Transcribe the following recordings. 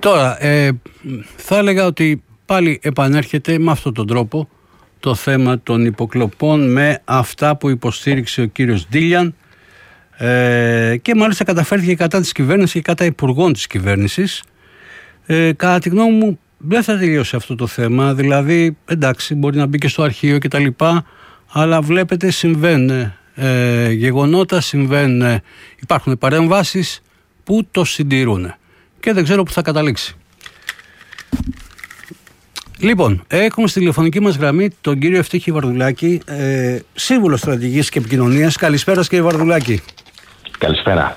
Τώρα, θα έλεγα ότι πάλι επανέρχεται με αυτόν τον τρόπο το θέμα των υποκλοπών με αυτά που υποστήριξε ο κύριος Ντίλιαν και μάλιστα καταφέρθηκε κατά της κυβέρνησης και κατά υπουργών της κυβέρνησης. Κατά τη γνώμη μου δεν θα τελειώσει αυτό το θέμα, δηλαδή εντάξει μπορεί να μπει και στο αρχείο και τα λοιπά, αλλά βλέπετε συμβαίνουν γεγονότα, υπάρχουν παρεμβάσεις που το συντηρούν και δεν ξέρω που θα καταλήξει. Λοιπόν, έχουμε στη τηλεφωνική μας γραμμή τον κύριο Ευτύχη Βαρδουλάκη, σύμβουλο στρατηγικής και επικοινωνίας. Καλησπέρα κύριε Βαρδουλάκη. Καλησπέρα.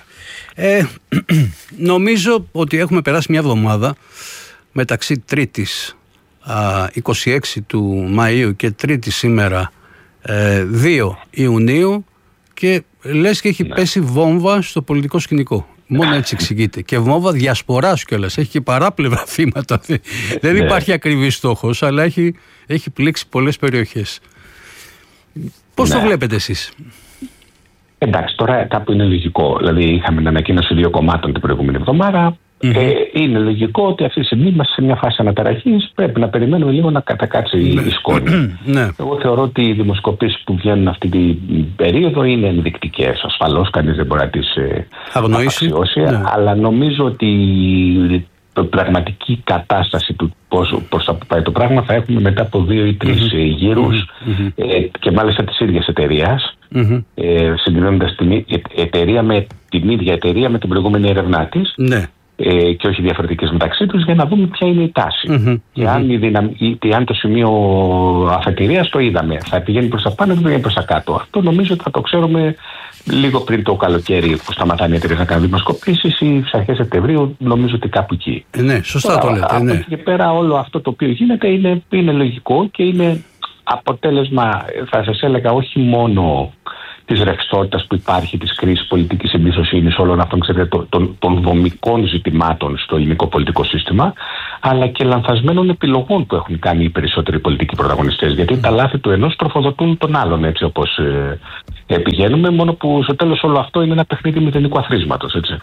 Νομίζω ότι έχουμε περάσει μια εβδομάδα μεταξύ 3ης 26 του Μαΐου και 3η σήμερα 2 Ιουνίου και λες και έχει πέσει βόμβα στο πολιτικό σκηνικό. Μόνο έτσι εξηγείται. Και βόμβα διασποράς κιόλας. Έχει και παράπλευρα θύματα. Δεν υπάρχει ακριβής στόχος, αλλά έχει πλήξει πολλές περιοχές. Πώς το βλέπετε εσείς? Εντάξει, τώρα κάπου είναι λογικό. Δηλαδή, είχαμε την ανακοίνωση 2 κομμάτων την προηγούμενη εβδομάδα. Είναι λογικό ότι αυτή τη στιγμή είμαστε σε μια φάση αναταραχής. Πρέπει να περιμένουμε λίγο να κατακάτσει η σκόνη. Εγώ θεωρώ ότι οι δημοσκοπήσεις που βγαίνουν αυτή την περίοδο είναι ενδεικτικές. Ασφαλώς, κανείς δεν μπορεί να τις αξιώσει. Αλλά νομίζω ότι η πραγματική κατάσταση του πώς θα πάει το πράγμα θα έχουμε μετά από 2 ή 3 γύρους και μάλιστα της ίδιας εταιρείας. Συγκρίνοντας την εταιρεία με την ίδια εταιρεία με την προηγούμενη έρευνά της. Και όχι διαφορετικές μεταξύ τους, για να δούμε ποια είναι η τάση. Και αν το σημείο αφετηρίας το είδαμε, θα πηγαίνει προς τα πάνω ή θα πηγαίνει προς τα κάτω. Αυτό νομίζω ότι θα το ξέρουμε λίγο πριν το καλοκαίρι που σταματάνε οι εταιρείες να κάνουν δημοσκοπήσεις ή στις αρχές Σεπτεμβρίου, νομίζω ότι κάπου εκεί. Ναι, σωστά το λέτε. Από εκεί και πέρα όλο αυτό το οποίο γίνεται είναι λογικό και είναι αποτέλεσμα, θα σας έλεγα, όχι μόνο της ρευστότητας που υπάρχει, της κρίσης πολιτικής εμπιστοσύνης, όλων αυτών, ξέρετε, των δομικών ζητημάτων στο ελληνικό πολιτικό σύστημα, αλλά και λανθασμένων επιλογών που έχουν κάνει οι περισσότεροι πολιτικοί πρωταγωνιστές. Γιατί τα λάθη του ενός τροφοδοτούν τον άλλον, έτσι όπως πηγαίνουμε, μόνο που στο τέλος όλο αυτό είναι ένα παιχνίδι μηδενικού αθροίσματος, έτσι.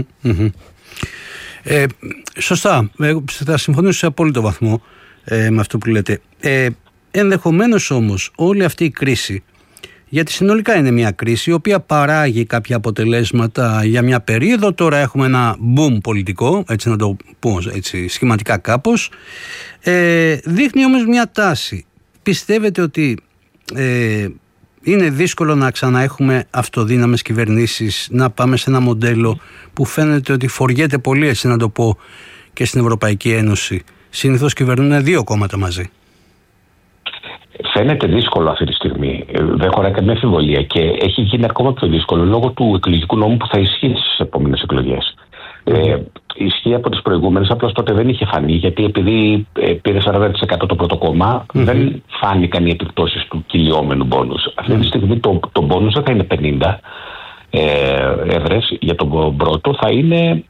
Σωστά. Θα συμφωνήσω σε απόλυτο βαθμό με αυτό που λέτε. Ενδεχομένως όμως όλη αυτή η κρίση, γιατί συνολικά είναι μια κρίση η οποία παράγει κάποια αποτελέσματα για μια περίοδο. Τώρα έχουμε ένα boom πολιτικό, έτσι να το πω έτσι, σχηματικά κάπως. Δείχνει όμως μια τάση. Πιστεύετε ότι είναι δύσκολο να ξαναέχουμε αυτοδύναμες κυβερνήσεις, να πάμε σε ένα μοντέλο που φαίνεται ότι φοριέται πολύ, έτσι να το πω, και στην Ευρωπαϊκή Ένωση? Συνήθως κυβερνούν 2 κόμματα μαζί. Φαίνεται δύσκολο αυτή τη στιγμή. Δεν χωράει καμία αμφιβολία και έχει γίνει ακόμα πιο δύσκολο λόγω του εκλογικού νόμου που θα ισχύει στις επόμενες εκλογές. Ισχύει από τις προηγούμενες, απλώς τότε δεν είχε φανεί, γιατί επειδή πήρε 40% το πρώτο κόμμα, δεν φάνηκαν οι επιπτώσεις του κυλιόμενου μπόνους. Αυτή τη στιγμή το μπόνους δεν θα είναι 50 έδρες για τον πρώτο, θα είναι.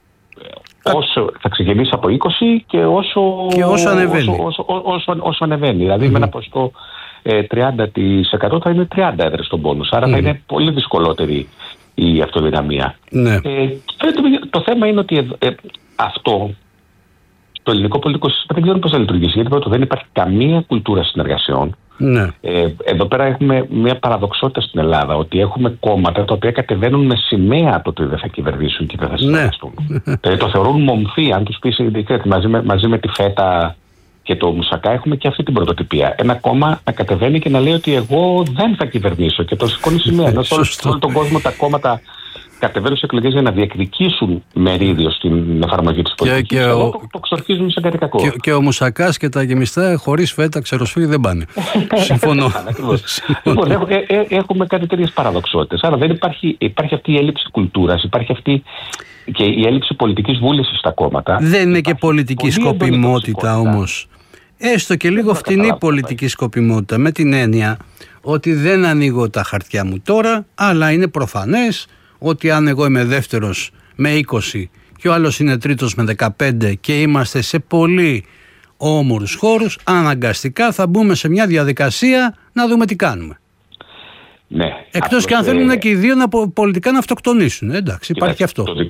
Θα ξεκινήσει από 20 και όσο ανεβαίνει. Δηλαδή με ένα ποσοστό 30% θα είναι 30 έδρες στον πόνους. Άρα θα είναι πολύ δυσκολότερη η αυτοδυναμία. Το θέμα είναι ότι αυτό το ελληνικό πολιτικό σύστημα δεν ξέρω πώς θα λειτουργήσει. Γιατί πρώτο δεν υπάρχει καμία κουλτούρα συνεργασιών. Εδώ πέρα έχουμε μια παραδοξότητα στην Ελλάδα, ότι έχουμε κόμματα τα οποία κατεβαίνουν με σημαία το ότι δεν θα κυβερνήσουν και δεν θα συνεργαστούν. Το θεωρούν μομφή. Αν τους πεις μαζί με τη ΦΕΤΑ και το Μουσακά, έχουμε και αυτή την πρωτοτυπία. Ένα κόμμα να κατεβαίνει και να λέει ότι εγώ δεν θα κυβερνήσω και το σηκώνει σημαία. Ενώ σε όλο τον κόσμο τα κόμματα κατεβαίνουν σε εκλογές για να διεκδικήσουν μερίδιο στην εφαρμογή της πολιτικής. Το ξορκίζουν σε κάτι κακό. Και ο Μουσακάς και τα γεμιστά χωρίς ΦΕΤΑ ξεροσφύγει δεν πάνε. Συμφωνώ. Λοιπόν, έχουμε κάτι τέτοιες παραδοξότητες. Άρα δεν υπάρχει αυτή η έλλειψη κουλτούρας, υπάρχει αυτή και η έλλειψη πολιτικής βούλησης στα κόμματα. Δεν είναι και πολιτική σκοπιμότητα όμως. Έστω και λίγο φτηνή πολιτική σκοπιμότητα, με την έννοια ότι δεν ανοίγω τα χαρτιά μου τώρα, αλλά είναι προφανές ότι αν εγώ είμαι δεύτερος με 20 και ο άλλος είναι τρίτος με 15 και είμαστε σε πολύ όμορους χώρους, αναγκαστικά θα μπούμε σε μια διαδικασία να δούμε τι κάνουμε. Ναι, εκτός και αν θέλουν και οι δύο πολιτικά να αυτοκτονήσουν. Εντάξει, υπάρχει αυτό.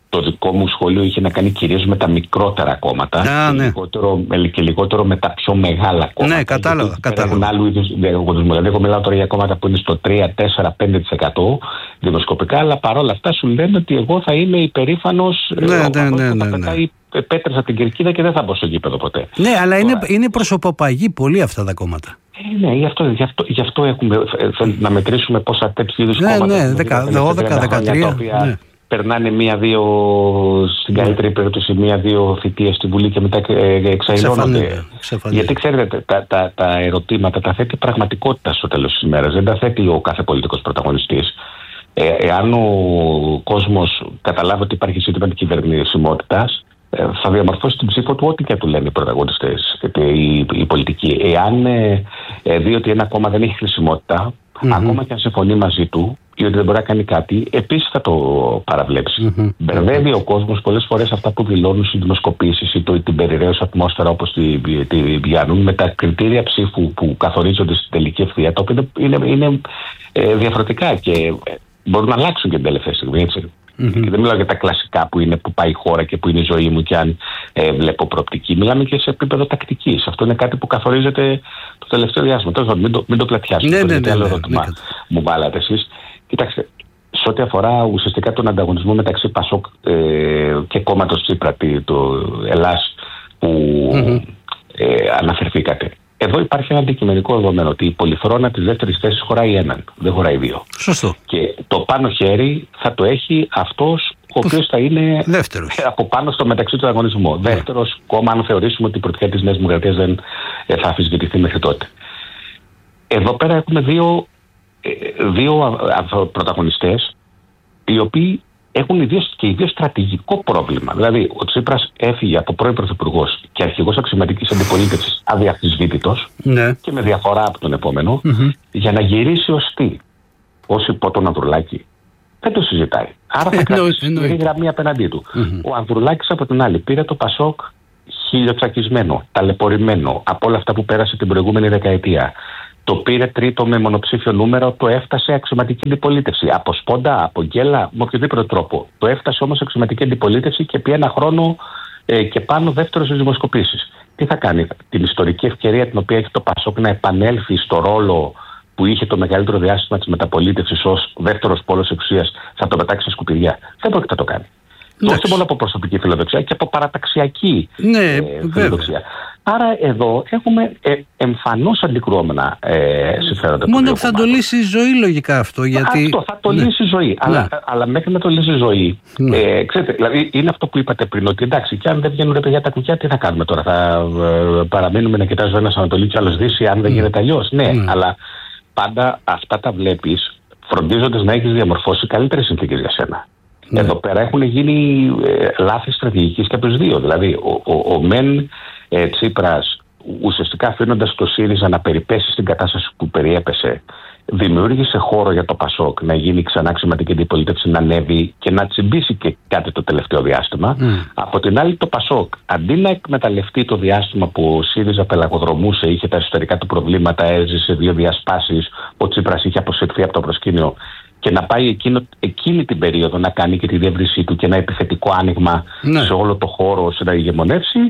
το δικό μου σχόλιο είχε να κάνει κυρίως με τα μικρότερα κόμματα και λιγότερο με τα πιο μεγάλα κόμματα. Ναι, κατάλαβα. Έχουν άλλου είδους διαγωνισμό. Δηλαδή, εγώ μιλάω τώρα για κόμματα που είναι στο 3, 4, 5% δημοσκοπικά, αλλά παρόλα αυτά σου λένε ότι εγώ θα είμαι υπερήφανος θα πετάει πέτρες από την κερκίδα και δεν θα μπω στο γήπεδο ποτέ. Ναι, αλλά είναι προσωποπαγή πολύ αυτά τα κόμματα. Ναι, γι' αυτό έχουμε να μετρήσουμε πόσα τέτοιου είδους κόμματα. Ναι, 12-13. Ναι. Περνάνε 1-2 στην καλύτερη περίπτωση, 1-2 θητείες στη Βουλή και μετά εξαϊλώνονται. Γιατί ξέρετε, τα ερωτήματα τα θέτει πραγματικότητα στο τέλος της ημέρας. Δεν τα θέτει ο κάθε πολιτικός πρωταγωνιστής. Εάν ο κόσμος καταλάβει ότι υπάρχει ζήτημα της κυβερνησιμότητας, θα διαμορφώσει την ψήφο του ό,τι και του λένε οι πρωταγωνιστές, οι πολιτικοί. Εάν δει ότι ένα κόμμα δεν έχει χρησιμότητα, ακόμα και αν συμφωνεί μαζί του ή ότι δεν μπορεί να κάνει κάτι, επίσης θα το παραβλέψει. Μπερδεύει ο κόσμος πολλές φορές αυτά που δηλώνουν στις δημοσκοπήσεις ή την περιραίωση ατμόσφαιρα όπως τη πιάνουν με τα κριτήρια ψήφου που καθορίζονται στην τελική ευθεία, τα οποία είναι διαφορετικά και μπορούν να αλλάξουν και την τελευταία στιγμή, έτσι. Και δεν μιλάω για τα κλασικά που πάει η χώρα και που είναι η ζωή μου και αν βλέπω προοπτική. Μιλάμε και σε επίπεδο τακτικής. Αυτό είναι κάτι που καθορίζεται το τελευταίο διάστημα. Τώρα μην το πλατιάσουμε. Ναι, άλλο ερώτημα μου βάλατε εσείς. Κοιτάξτε, σε ό,τι αφορά ουσιαστικά τον ανταγωνισμό μεταξύ Πασόκ και κόμματος Τσίπρα, το Ελλάς που αναφερθήκατε. Εδώ υπάρχει ένα αντικειμενικό δεδομένο ότι η πολυθρόνα της δεύτερης θέσης χωράει έναν, δεν χωράει δύο. Σωστό. Και το πάνω χέρι θα το έχει αυτός ο οποίος θα είναι δεύτερος από πάνω στο μεταξύ του αγωνισμό. Δεύτερος κόμμα, αν θεωρήσουμε ότι η πρωτιά της Νέας Δημοκρατίας δεν θα αμφισβητηθεί μέχρι τότε. Εδώ πέρα έχουμε δύο πρωταγωνιστές οι οποίοι έχουν οι δύο στρατηγικό πρόβλημα. Δηλαδή, ο Τσίπρας έφυγε από πρώην πρωθυπουργός και αρχηγός αξιωματικής αντιπολίτευσης αδιαμφισβήτητος και με διαφορά από τον επόμενο, για να γυρίσει ως τι, ως υπό τον Ανδρουλάκη. Δεν το συζητάει. Άρα θα κρατήσει τη γραμμή απέναντί του. Ο Ανδρουλάκης από την άλλη πήρε το Πασόκ χιλιοτσακισμένο, ταλαιπωρημένο από όλα αυτά που πέρασε την προηγούμενη δεκαετία. Το πήρε τρίτο με μονοψήφιο νούμερο, το έφτασε αξιωματική αντιπολίτευση. Από σπόντα, από γκέλα, με οποιοδήποτε τρόπο. Το έφτασε όμως αξιωματική αντιπολίτευση και επί ένα χρόνο και πάνω δεύτερο στις δημοσκοπήσεις. Τι θα κάνει, την ιστορική ευκαιρία την οποία έχει το Πασόκ να επανέλθει στο ρόλο που είχε το μεγαλύτερο διάστημα της μεταπολίτευσης ως δεύτερος πόλος εξουσίας, θα το πετάξει σε σκουπιδιά. Δεν πρόκειται να το κάνει. Όχι μόνο από προσωπική φιλοδοξία και από παραταξιακή φιλοδοξία. Άρα εδώ έχουμε εμφανώς αντικρουόμενα συμφέροντα. Μόνο που θα το λύσει η ζωή λογικά αυτό. Γιατί... Αυτό θα το λύσει η ζωή. Αλλά μέχρι να το λύσει η ζωή, ξέρετε, δηλαδή είναι αυτό που είπατε πριν, ότι εντάξει, και αν δεν βγαίνουν ρε παιδιά τα κουκιά, τι θα κάνουμε τώρα, θα παραμείνουμε να κοιτάζουμε ένας Ανατολή και άλλος Δύση, αν δεν γίνεται αλλιώς. Ναι, αλλά πάντα αυτά τα βλέπεις φροντίζοντας να έχεις διαμορφώσει καλύτερες συνθήκες για σένα. Εδώ πέρα έχουν γίνει λάθη στρατηγικής και από τους δύο. Δηλαδή, ο μεν Τσίπρας, ουσιαστικά αφήνοντας το ΣΥΡΙΖΑ να περιπέσει στην κατάσταση που περιέπεσε, δημιούργησε χώρο για το Πασόκ να γίνει ξανά αξιωματική αντιπολίτευση, να ανέβει και να τσιμπήσει και κάτι το τελευταίο διάστημα. Από την άλλη, το Πασόκ, αντί να εκμεταλλευτεί το διάστημα που ο ΣΥΡΙΖΑ πελαγοδρομούσε, είχε τα εσωτερικά του προβλήματα, έζησε δύο διασπάσεις, ο Τσίπρας είχε αποσυρθεί από το προσκήνιο, και να πάει εκείνη την περίοδο να κάνει και τη διεύρυνσή του και ένα επιθετικό άνοιγμα σε όλο το χώρο ώστε να ηγεμονεύσει.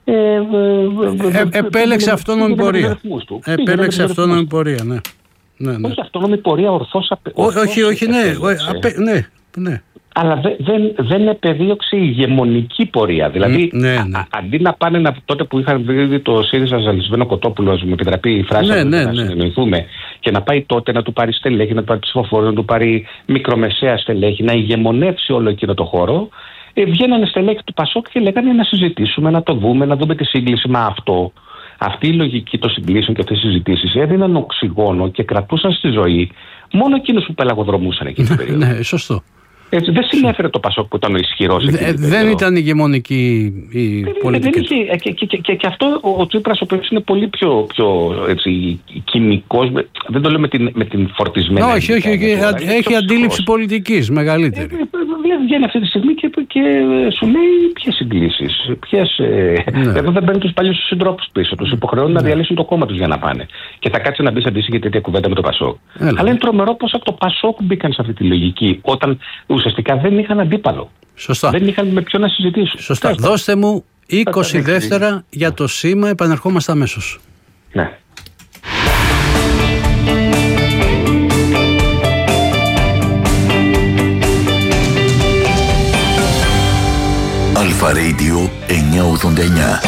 Επέλεξε αυτόνομη πορεία. Επέλεξε αυτόνομη πορεία, ναι. Όχι αυτόνομη πορεία, ορθώς. Όχι, ναι. Αλλά δεν επεδίωξε ηγεμονική πορεία. Δηλαδή, αντί να πάνε τότε που είχαν βρει το ΣΥΡΙΖΑ Ζαλισμένο Κοτόπουλο, μου επιτραπεί η φράση να συνεννοηθούμε, και να πάει τότε να του πάρει στελέχη, να του πάρει ψηφοφόρους, να του πάρει μικρομεσαία στελέχη, να ηγεμονεύσει όλο εκείνο το χώρο, βγαίνανε στελέχη του Πασόκ και λέγανε να συζητήσουμε, να το δούμε, να δούμε τη σύγκληση με αυτό. Αυτή η λογική των συγκλήσεων και αυτές οι συζητήσεις έδιναν οξυγόνο και κρατούσαν στη ζωή μόνο εκείνους που πελαγοδρομούσαν εκείνη την περίοδο. Ναι, σωστό. Έτσι, δεν συνέφερε το Πασόκ που ήταν ο ισχυρός. Δεν ήταν ηγεμονική η πολιτική. Και αυτό ο Τσίπρας, ο οποίος είναι πολύ πιο κοινικός, δεν το λέω με την φορτισμένη. Όχι, έχει αντίληψη πολιτικής μεγαλύτερη. Βγαίνει αυτή τη στιγμή και σου λέει ποιες συγκλήσεις. Εδώ δεν παίρνουν τους παλιούς τους συντρόφους πίσω. Τους υποχρεώνουν να διαλύσουν το κόμμα τους για να πάνε. Και θα κάτσει να μπει σε αντίστοιχη τέτοια κουβέντα με το Πασόκ. Αλλά είναι τρομερό πως από το Πασόκ μπήκαν σε αυτή τη λογική όταν ουσιαστικά δεν είχαν αντίπαλο. Σωστά. Δεν είχαν με ποιον να συζητήσουν. Σωστά. Δώστε μου 20 δεύτερα για το σήμα, επανερχόμαστε αμέσως. Ναι. Αλφα Radio 989.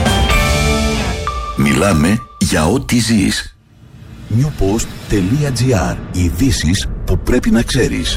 Μιλάμε για ό,τι ζεις. newpost.gr. Ειδήσεις που πρέπει να ξέρεις.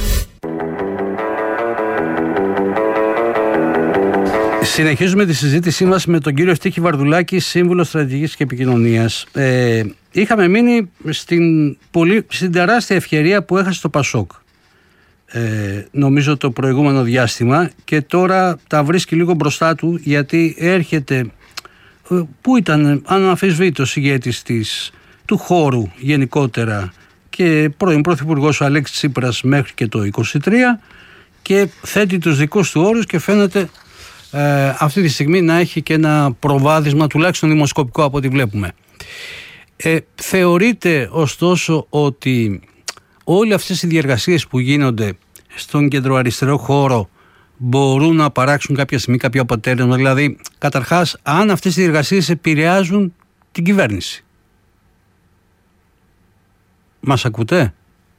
Συνεχίζουμε τη συζήτησή μας με τον κύριο Στίχη Βαρδουλάκη, σύμβουλο στρατηγικής και επικοινωνίας. Είχαμε μείνει στην τεράστια ευκαιρία που έχασε το Πασόκ. Νομίζω το προηγούμενο διάστημα, και τώρα τα βρίσκει λίγο μπροστά του, γιατί έρχεται, που ήταν αναμφισβήτως ηγέτης του χώρου γενικότερα και πρώην πρωθυπουργός ο Αλέξης Τσίπρας μέχρι και το 23, και θέτει τους δικούς του όρους και φαίνεται αυτή τη στιγμή να έχει και ένα προβάδισμα, τουλάχιστον δημοσκοπικό από ό,τι βλέπουμε. Θεωρείτε ωστόσο ότι όλοι αυτές οι διεργασίες που γίνονται στον κεντροαριστερό χώρο μπορούν να παράξουν κάποια στιγμή κάποιο αποτέλεσμα? Δηλαδή, καταρχάς, αν αυτές οι διεργασίες επηρεάζουν την κυβέρνηση. Μας ακούτε?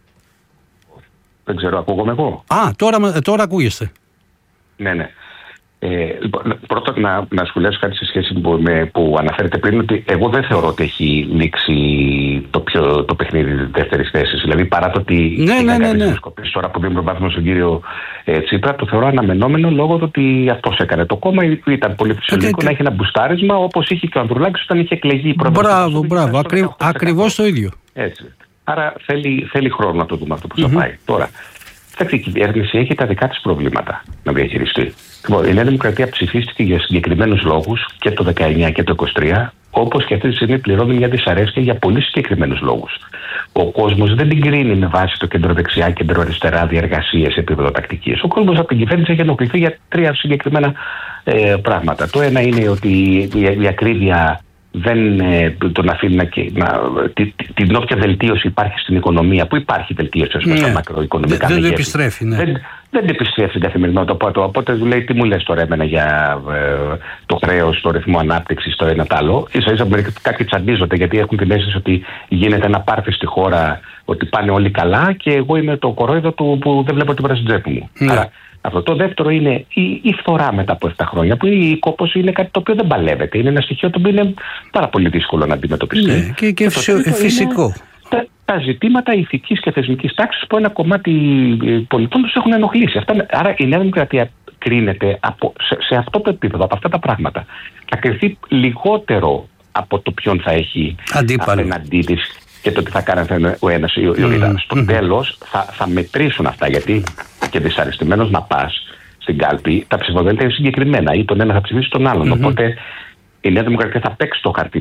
Δεν ξέρω, ακούγομαι εγώ? Τώρα ακούγεστε. Ναι. Λοιπόν, πρώτα να σχολιάσω κάτι σε σχέση που αναφέρετε πριν, ότι εγώ δεν θεωρώ ότι έχει λήξει το παιχνίδι της δεύτερης θέσης. Δηλαδή, παρά το ότι τώρα που δίνουμε βάθμο στον κύριο Τσίπρα, το θεωρώ αναμενόμενο λόγω του ότι αυτός έκανε το κόμμα. Ήταν πολύ φυσιολογικό να έχει ένα μπουστάρισμα, όπως είχε και ο Ανδρουλάκης όταν είχε εκλεγεί πρόεδρος. Μπράβο. Ακριβώς το ίδιο. Έτσι. Άρα θέλει χρόνο να το δούμε αυτό που θα πάει. Τώρα, η κυβέρνηση έχει τα δικά της προβλήματα να διαχειριστεί. Η Νέα Δημοκρατία ψηφίστηκε για συγκεκριμένους λόγους και το 19 και το 23, όπως και αυτή τη στιγμή πληρώνει μια δυσαρέσκεια για πολύ συγκεκριμένους λόγους. Ο κόσμος δεν την κρίνει με βάση το κεντροδεξιά, κεντροαριστερά διεργασίες επίπεδο τακτικής. Ο κόσμος από την κυβέρνηση έχει ενοχληθεί για τρία συγκεκριμένα πράγματα. Το ένα είναι ότι η ακρίβεια δεν τον αφήνει την όποια βελτίωση υπάρχει στην οικονομία, που υπάρχει βελτίωση στα μακροοικονομικά δεν επιστρέφει. Δεν επιστρέφει στην καθημερινότητα. Οπότε του λέει, τι μου λες τώρα εμένα για το χρέος, το ρυθμό ανάπτυξης, το ένα τ' άλλο. Ίσα-ίσα κάποιοι τσαντίζονται γιατί έχουν την αίσθηση ότι γίνεται ένα πάρτι στη χώρα, ότι πάνε όλοι καλά και εγώ είμαι το κορόιδο του που δεν βλέπω τίποτα στην τσέπη μου. Άρα, αυτό. Το δεύτερο είναι η φθορά μετά από 7 χρόνια, που η κόπωση είναι κάτι το οποίο δεν παλεύεται. Είναι ένα στοιχείο το οποίο είναι πάρα πολύ δύσκολο να αντιμετωπιστεί. Ναι, και φυσικό. Τα ζητήματα ηθικής και θεσμικής τάξης που ένα κομμάτι πολιτών τους έχουν ενοχλήσει. Άρα η Νέα Δημοκρατία κρίνεται σε αυτό το επίπεδο, από αυτά τα πράγματα. Θα κριθεί λιγότερο από το ποιον θα έχει απέναντί της και το τι θα κάνει ο ένας ή ο άλλος. Στο τέλος θα μετρήσουν αυτά, γιατί και δυσαρεστημένος να πας στην κάλπη, τα ψηφοδέλτια είναι συγκεκριμένα, ή τον ένα θα ψηφίσει τον άλλον. Οπότε η Νέα Δημοκρατία θα παίξει το χαρτί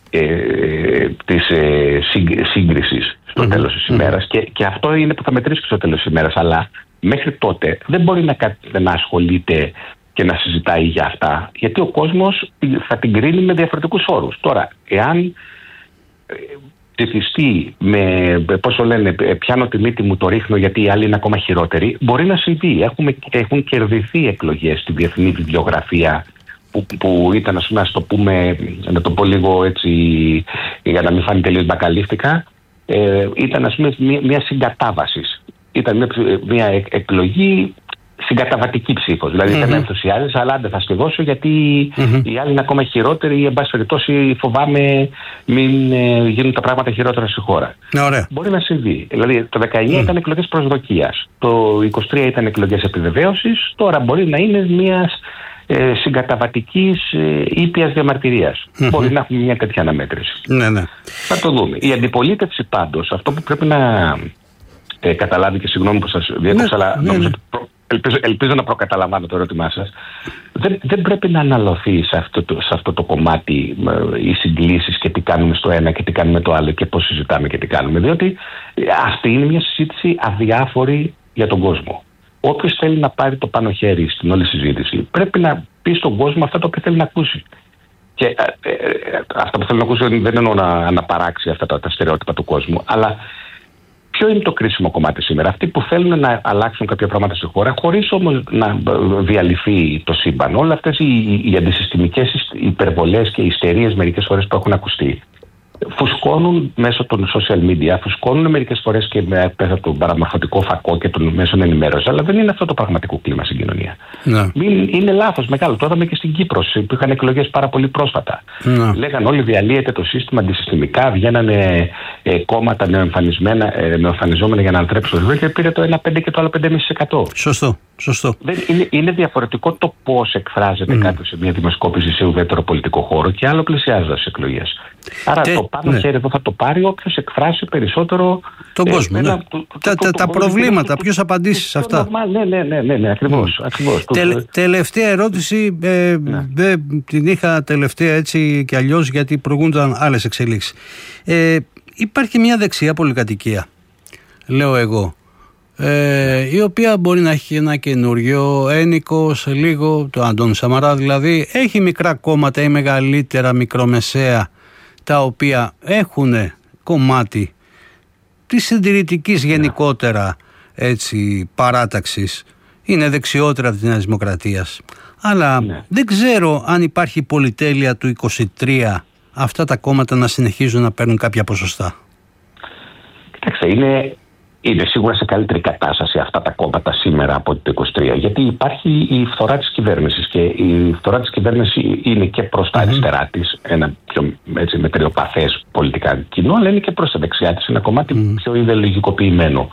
της σύγκρισης στο τέλος της ημέρας, και αυτό είναι που θα μετρήσει και στο τέλος της ημέρας. Αλλά μέχρι τότε δεν μπορεί να ασχολείται και να συζητάει για αυτά, γιατί ο κόσμος θα την κρίνει με διαφορετικούς όρους. Τώρα, εάν ψηφιστεί με, πόσο λένε, πιάνω τη μύτη μου, το ρίχνω γιατί οι άλλοι είναι ακόμα χειρότεροι, μπορεί να συμβεί. Έχουν κερδιθεί εκλογές στη διεθνή βιβλιογραφία που ήταν, ας πούμε, το πούμε, να το πω λίγο έτσι για να μην φάνει τελείως μπακαλίφτικα, ήταν, ας πούμε, μια συγκατάβαση. Ήταν μια εκλογή συγκαταβατική ψήφος. Δηλαδή δεν με ενθουσιάζεις, αλλά δεν θα στη δώσω γιατί οι άλλοι είναι ακόμα χειρότεροι ή, εν πάση περιπτώσει, φοβάμαι μην γίνουν τα πράγματα χειρότερα στη χώρα. Μπορεί να συμβεί. Δηλαδή το 19 ήταν εκλογές προσδοκίας, το 23 ήταν εκλογές επιβεβαίωσης, τώρα μπορεί να είναι μιας συγκαταβατικής ήπιας διαμαρτυρίας. Μπορεί να έχουμε μια τέτοια αναμέτρηση. Θα το δούμε. Η αντιπολίτευση πάντως, αυτό που πρέπει να καταλάβει, και συγγνώμη που σας διέκοψα, αλλά νομίζω ελπίζω να προκαταλαμβάνω το ερώτημά σας, δεν πρέπει να αναλωθεί σε αυτό το κομμάτι οι συγκλήσεις και τι κάνουμε στο ένα και τι κάνουμε το άλλο και πώς συζητάμε και τι κάνουμε, διότι αυτή είναι μια συζήτηση αδιάφορη για τον κόσμο. Όποιος θέλει να πάρει το πάνω χέρι στην όλη συζήτηση πρέπει να πει στον κόσμο αυτά το οποίο θέλει να ακούσει. Και αυτά που θέλω να ακούσει δεν εννοώ να αναπαράξει αυτά τα στερεότυπα του κόσμου, αλλά Ποιο είναι το κρίσιμο κομμάτι σήμερα? Αυτοί που θέλουν να αλλάξουν κάποια πράγματα στη χώρα, χωρίς όμως να διαλυθεί το σύμπαν. Όλες αυτές οι αντισυστημικές υπερβολές και ιστερίες μερικές φορές που έχουν ακουστεί, φουσκώνουν μέσω των social media, φουσκώνουν μερικές φορές και μέσα από τον παραμορφωτικό φακό και των μέσων ενημέρωσης, αλλά δεν είναι αυτό το πραγματικό κλίμα στην κοινωνία. Είναι λάθος μεγάλο. Το είδαμε και στην Κύπρο, που είχαν εκλογές πάρα πολύ πρόσφατα. Λέγαν όλοι διαλύεται το σύστημα αντισυστημικά, βγαίνανε κόμματα νεοεμφανιζόμενα για να ανατρέψουν το και πήρε το 1,5 και το άλλο 5,5%. Σωστό. Είναι διαφορετικό το πώς εκφράζεται κάποιο σε μια δημοσκόπηση σε ουδέτερο πολιτικό χώρο και άλλο πλησιάζοντας τις εκλογές. Άρα το πάνω χέρι εδώ θα το πάρει όποιος εκφράσει περισσότερο τον κόσμο. Τα προβλήματα, ποιος απαντήσει σε αυτά. Ναι, ακριβώς. Τελευταία ερώτηση, την είχα τελευταία έτσι και αλλιώς γιατί προηγούνταν άλλες εξελίξεις. Υπάρχει μια δεξιά πολυκατοικία, λέω εγώ, η οποία μπορεί να έχει ένα καινούριο ένικο σε λίγο, το Αντώνη Σαμαρά δηλαδή, έχει μικρά κόμματα ή μεγαλύτερα μικρομεσαία, τα οποία έχουν κομμάτι της συντηρητικής γενικότερα έτσι, παράταξης, είναι δεξιότερα από τη Νέα Δημοκρατίας. Αλλά δεν ξέρω αν υπάρχει πολυτέλεια του 23 αυτά τα κόμματα να συνεχίζουν να παίρνουν κάποια ποσοστά. Κοιτάξτε, είναι σίγουρα σε καλύτερη κατάσταση αυτά τα κόμματα σήμερα από το 23, γιατί υπάρχει η φθορά της κυβέρνησης και η φθορά της κυβέρνησης είναι και προς τα αριστερά της, ένα πιο μετριοπαθές πολιτικά κοινό, αλλά είναι και προς τα δεξιά της, ένα κομμάτι πιο ιδεολογικοποιημένο.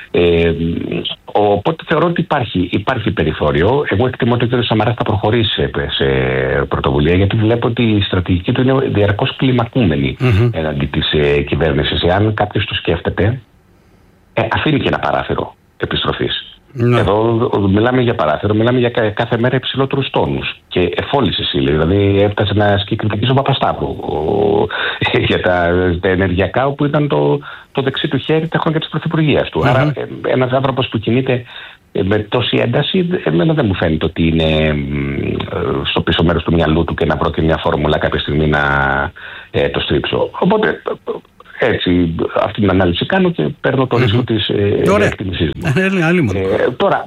Οπότε θεωρώ ότι υπάρχει περιθώριο. Εγώ εκτιμώ ότι ο κ. Σαμαράς θα προχωρήσει σε πρωτοβουλία, γιατί βλέπω ότι η στρατηγική του είναι διαρκώς κλιμακούμενη εναντί της κυβέρνησης. Εάν κάποιος το σκέφτεται, αφήνει και ένα παράθυρο επιστροφής. Εδώ μιλάμε για παράθυρο, μιλάμε για κάθε μέρα υψηλότερους τόνους και εφόλησης ύλη. Δηλαδή έφτασε να ασκεί κριτική στον Παπασταύρου για τα ενεργειακά, όπου ήταν το δεξί του χέρι τα χρόνια της πρωθυπουργίας του. Άρα ένας άνθρωπος που κινείται με τόση ένταση, εμένα δεν μου φαίνεται ότι είναι στο πίσω μέρος του μυαλού του και να βρω και μια φόρμουλα κάποια στιγμή να το στρίψω. Οπότε έτσι, αυτή την ανάλυση κάνω και παίρνω το ρίσκο της εκτίμησής μου. Τώρα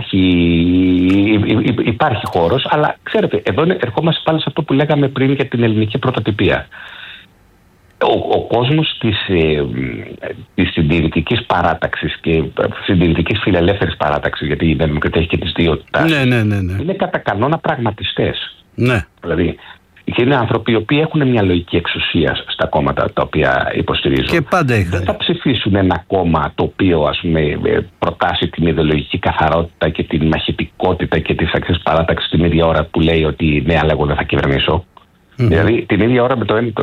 υπάρχει χώρος, αλλά ξέρετε, εδώ ερχόμαστε πάλι σε αυτό που λέγαμε πριν για την ελληνική πρωτοτυπία. Ο κόσμος της συντηρητικής παράταξης και συντηρητικής φιλελεύθερης παράταξης, γιατί η Δημοκρατία έχει και τις δύο τάσεις, είναι κατά κανόνα πραγματιστές. Δηλαδή, και είναι άνθρωποι οι οποίοι έχουν μια λογική εξουσία στα κόμματα τα οποία υποστηρίζουν. Και πάντα είχαν. Δεν θα ψηφίσουν ένα κόμμα το οποίο, ας πούμε, προτάσει την ιδεολογική καθαρότητα και την μαχητικότητα και τις αξίες παράταξης την ίδια ώρα που λέει ότι ναι, αλλά εγώ δεν θα κυβερνήσω. Δηλαδή την ίδια ώρα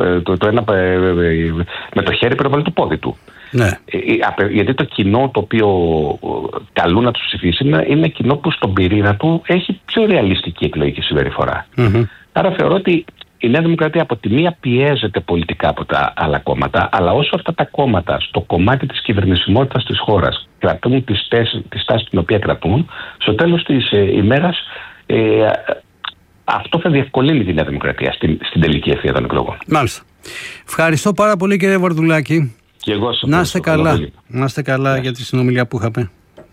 με το χέρι περιβάλλει το πόδι του. Γιατί το κοινό το οποίο καλούν να τους ψηφίσει είναι κοινό που στον πυρήνα του έχει πιο ρεαλιστική εκλογική συμπεριφορά. Άρα θεωρώ ότι η Νέα Δημοκρατία από τη μία πιέζεται πολιτικά από τα άλλα κόμματα, αλλά όσο αυτά τα κόμματα στο κομμάτι της κυβερνησιμότητας της χώρας κρατούν τη στάση την οποία κρατούν, στο τέλος της ημέρας αυτό θα διευκολύνει τη Νέα Δημοκρατία στην τελική ευθεία των εκλογών. Μάλιστα. Ευχαριστώ πάρα πολύ, κύριε Βαρδουλάκη. Και εγώ σας να είστε καλά. Να είστε καλά για τη συνομιλία που είχαμε.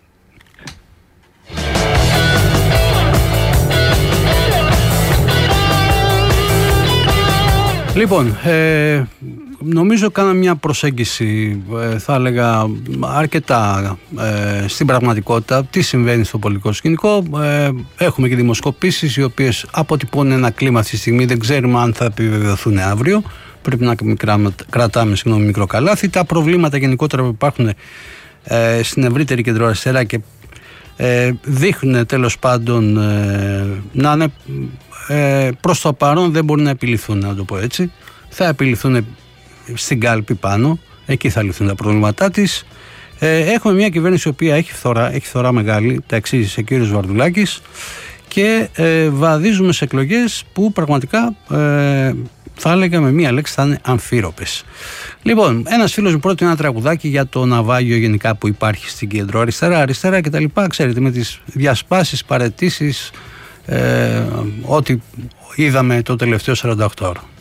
Λοιπόν, νομίζω κάναμε μια προσέγγιση, θα έλεγα, αρκετά στην πραγματικότητα τι συμβαίνει στο πολιτικό σκηνικό. Έχουμε και δημοσκοπήσεις οι οποίες αποτυπώνουν ένα κλίμα αυτή τη στιγμή, δεν ξέρουμε αν θα επιβεβαιωθούν αύριο. Πρέπει να κρατάμε μικρό καλάθι. Τα προβλήματα γενικότερα που υπάρχουν στην ευρύτερη κεντροαριστερά και δείχνουν τέλος πάντων να είναι προς το παρόν δεν μπορούν να επιληθούν, να το πω έτσι. Θα επιληθούν στην κάλπη πάνω, εκεί θα λυθούν τα προβλήματά της. Έχουμε μια κυβέρνηση η οποία έχει φθορά μεγάλη, τα εξήγησε ο κύριος Βαρδουλάκης, και βαδίζουμε σε εκλογές που πραγματικά θα έλεγα με μία λέξη θα είναι αμφίροπες. Λοιπόν, ένας φίλος μου πρότεινε ένα τραγουδάκι για το ναυάγιο γενικά που υπάρχει στην κέντρο αριστερά κτλ. Ξέρετε, με τις διασπάσεις, παραιτήσεις, ό,τι είδαμε το τελευταίο 48 ώρα.